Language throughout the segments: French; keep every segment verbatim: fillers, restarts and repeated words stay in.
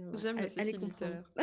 J'aime la à allez Cécile comprendre. littéraire.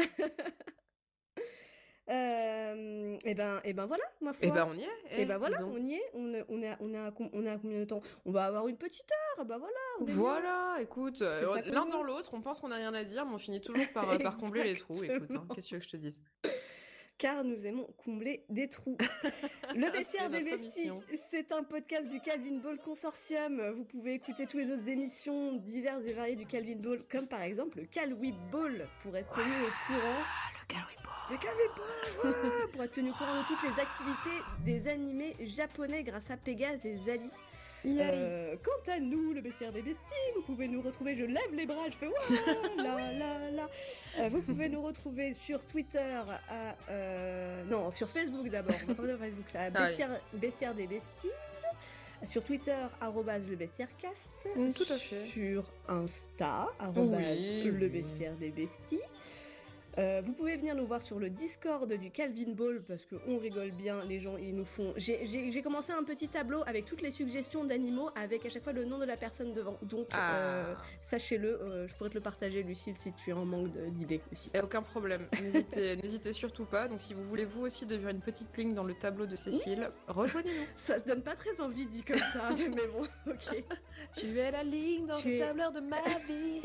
Hem et ben et ben voilà, ma Et ben foi. on y est, Et eh, ben dis voilà, donc. on y est, on est on est à on est à com on est à combien de temps? On va avoir une petite heure, bah voilà, on est bien. Voilà, écoute, C'est heu, ça qu'on l'un dans veut. l'autre, on pense qu'on a rien à dire, mais on finit toujours par, heu, par combler les trous, écoute, hein, Exactement. qu'est-ce que tu veux que je te dise? Car nous aimons combler des trous. Le C'est Bestiaire des notre Besties, mission. c'est un podcast du Calvin Ball Consortium. Vous pouvez écouter tous les autres émissions diverses et variées du Calvin Ball, comme par exemple le Calwi Ball, pour être tenu au courant. Le Calwi Le Calvi Ball, ouais, pour être tenu au courant de toutes les activités des animés japonais grâce à Pégase et Zali. Yay. Euh, quant à nous, le Bestiaire des Besties, vous pouvez nous retrouver, je lève les bras, je fais ouah, là, là, là. Euh, vous pouvez nous retrouver sur Twitter, à, euh, non, sur Facebook d'abord, on va pas dire Facebook, là, Bestiaire, Bestiaire des Besties. Sur Twitter, arrobase le bestiairecast. Mmh, tout à fait. Sur Insta, arrobase Oui, le oui. bestiaire des besties. Euh, vous pouvez venir nous voir sur le Discord du Calvin Ball parce qu'on rigole bien, les gens ils nous font... J'ai, j'ai, j'ai commencé un petit tableau avec toutes les suggestions d'animaux avec à chaque fois le nom de la personne devant. Donc Ah. euh, sachez-le, euh, je pourrais te le partager Lucille si tu es en manque de, d'idées aussi. Et aucun problème, n'hésitez, n'hésitez surtout pas. Donc si vous voulez vous aussi devenir une petite ligne dans le tableau de Cécile, oui. Rejoignez-nous. Ça se donne pas très envie dit comme ça, mais bon, ok. Tu es la ligne dans tu le es... tableur de ma vie.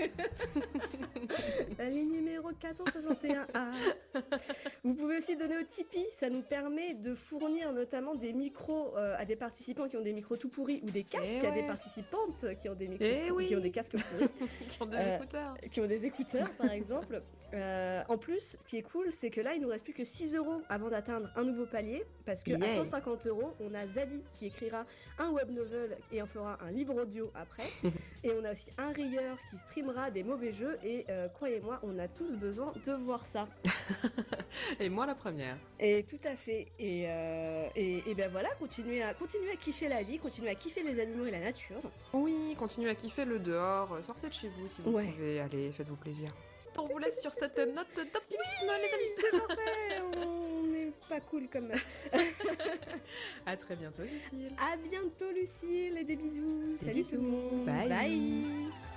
La ligne numéro quatre cent soixante et un A. Vous pouvez aussi donner au Tipeee, ça nous permet de fournir notamment des micros euh, à des participants qui ont des micros tout pourris ou des casques et à ouais. des participantes qui ont des micros et pourris, oui. qui ont des casques pourris. Qui ont des euh, écouteurs. Qui ont des écouteurs par exemple. Euh, en plus, ce qui est cool, c'est que là, il nous reste plus que six euros avant d'atteindre un nouveau palier, parce que yeah. à cent cinquante euros, on a Zali qui écrira un web novel et en fera un livre audio après. Et on a aussi un rieur qui streamera des mauvais jeux et euh, croyez-moi, on a tous besoin de voir ça. Et moi la première. Et tout à fait. Et, euh, et, et ben voilà, continuez à, continuez à kiffer la vie, continuez à kiffer les animaux et la nature. Oui, continuez à kiffer le dehors, sortez de chez vous si vous ouais. pouvez, allez, faites-vous plaisir. On vous laisse sur cette note d'optimisme, oui, les amis. C'est parfait, on n'est pas cool comme ça. À très bientôt, Lucille. À bientôt, Lucille, et des bisous. Des Salut bisous. tout le monde. Bye. Bye.